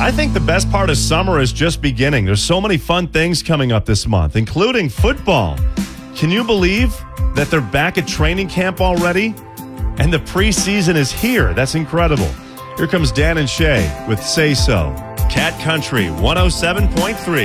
I think the best part of summer is just beginning. There's so many fun things coming up this month, including football. Can you believe that they're back at training camp already? And the preseason is here. That's incredible. Here comes Dan and Shay with Say So. Cat Country 107.3.